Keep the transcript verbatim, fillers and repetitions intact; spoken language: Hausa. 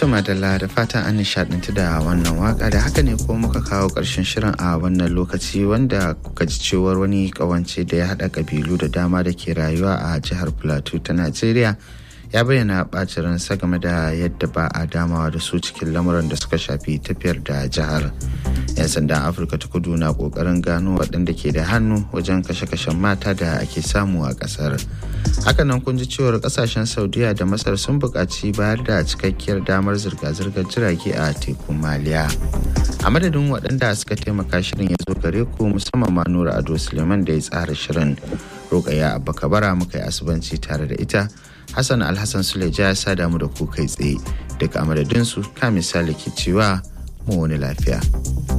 Madalla da fatan an nishadantu da wannan waka da haka ne ko muka kawo ƙarshen shirin a wannan lokaci wanda kuka ji cewar wani ƙawance da ya haɗa ƙabilu da dama da ke rayuwa a jihar Plateau ta Najeriya ya bayyana ɓacin ransa game da yadda ba a damawa da su cikin lamuran da suka shafi tafiyar da jihar. 'Yan sandan Afirka ta Kudu na ƙoƙarin gano waɗanda ke da hannu wajen kashe-kashen mata da ake samu a ƙasar. Hakanan kun ji cewar ƙasashen Saudiya da Masar sun buƙaci bayar da cikakkiyar damar zirga-zirgar jirage a tekun Maliya. A madadin waɗanda suka taimaka shirin ya zo gare ku musamman ma Nura Ado Suleiman da ya tsara shirin. Rokaya Abba Kabara muka yi asubanci tare da ita. Hassan Alhassan Suleja ya sada mu da ku kai tsaye. Daga a madadinsu ka misali ke cewa mu wani lafiya.